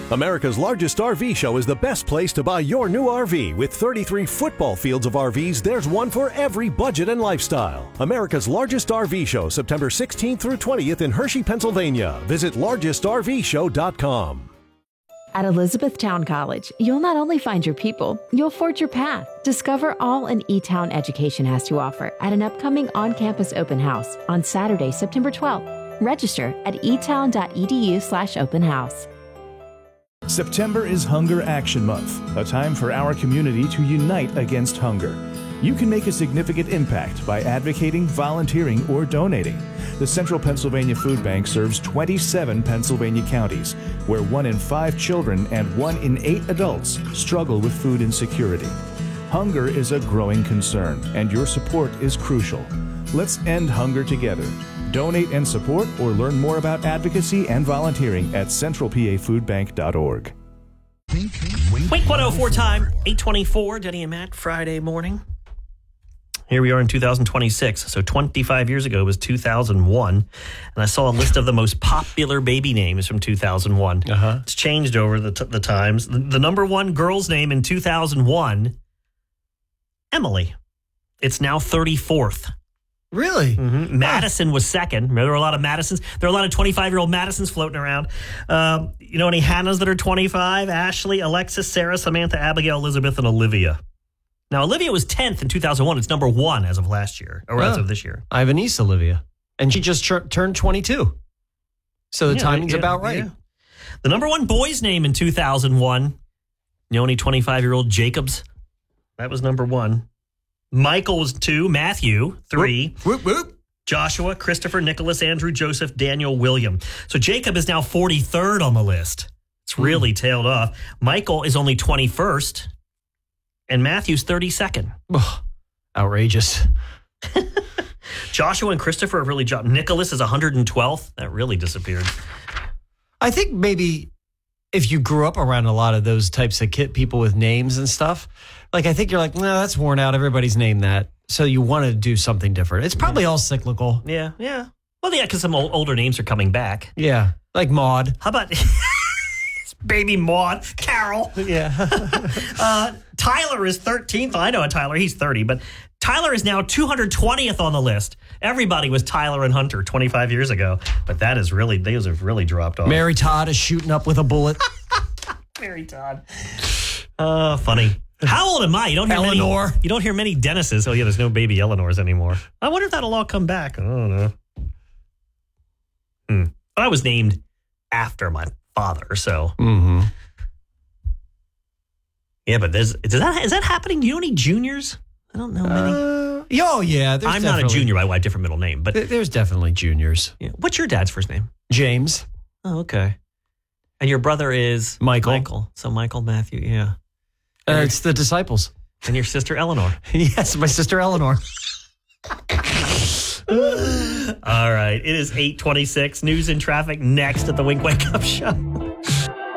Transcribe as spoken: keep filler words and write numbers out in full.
America's largest R V show is the best place to buy your new R V. With thirty-three football fields of R Vs, there's one for every budget and lifestyle. America's largest R V show, September sixteenth through twentieth in Hershey, Pennsylvania. Visit largest R V show dot com. At Elizabethtown College, you'll not only find your people, you'll forge your path. Discover all an E-Town education has to offer at an upcoming on-campus open house on Saturday, September twelfth. Register at etown.edu slash open house. September is Hunger Action Month, a time for our community to unite against hunger. You can make a significant impact by advocating, volunteering, or donating. The Central Pennsylvania Food Bank serves twenty-seven Pennsylvania counties, where one in five children and one in eight adults struggle with food insecurity. Hunger is a growing concern, and your support is crucial. Let's end hunger together. Donate and support or learn more about advocacy and volunteering at central p a food bank dot org. Wink one oh four time, eight twenty-four, Denny and Matt, Friday morning. Here we are in two thousand twenty-six. So twenty-five years ago was two thousand one. And I saw a list of the most popular baby names from two thousand one. Uh-huh. It's changed over the, t- the times. The, the number one girl's name in two thousand one, Emily. It's now thirty-fourth. Really? Mm-hmm. Madison was second. There were a lot of Madisons. There are a lot of twenty-five-year-old Madisons floating around. Um, you know any Hannahs that are twenty-five? Ashley, Alexis, Sarah, Samantha, Abigail, Elizabeth, and Olivia. Now, Olivia was tenth in two thousand one. It's number one as of last year, or yeah. as of this year. I have a niece, Olivia, and she just tr- turned twenty-two. So the yeah, timing's yeah, about right. Yeah. The number one boy's name in two thousand one, you know any twenty-five-year-old Jacobs? That was number one. Michael was two, Matthew, three, whoop, whoop, whoop. Joshua, Christopher, Nicholas, Andrew, Joseph, Daniel, William. So Jacob is now forty-third on the list. It's really mm. tailed off. Michael is only twenty-first, and Matthew's thirty-second. Oh, outrageous. Joshua and Christopher have really dropped. Nicholas is one hundred twelfth. That really disappeared. I think maybe if you grew up around a lot of those types of kid people with names and stuff, like, I think you're like, no, that's worn out. Everybody's named that. So you want to do something different. It's probably all cyclical. Yeah, yeah. Well, yeah, because some old, older names are coming back. Yeah, like Maud. How about baby Maud? Carol. Yeah. uh, Tyler is thirteenth. I know a Tyler. He's thirty. But Tyler is now two hundred twentieth on the list. Everybody was Tyler and Hunter twenty-five years ago. But that is really, those have really dropped off. Mary Todd is shooting up with a bullet. Mary Todd. Uh, funny. How old am I? You don't hear Eleanor. Many, you don't hear many Dennises. Oh, yeah, there's no baby Eleanors anymore. I wonder if that'll all come back. I don't know. Hmm. But I was named after my father, so. Mm-hmm. Yeah, but there's, is that, is that happening? Do you know any juniors? I don't know many. Uh, oh, yeah. I'm not a junior by a different middle name, but. There's definitely juniors. Yeah. What's your dad's first name? James. Oh, okay. And your brother is? Michael. Michael. So Michael, Matthew, yeah. Uh, it's the disciples. And your sister Eleanor. Yes, my sister Eleanor. All right. It is eight twenty-six. News and traffic next at the Wink Wake Up Show.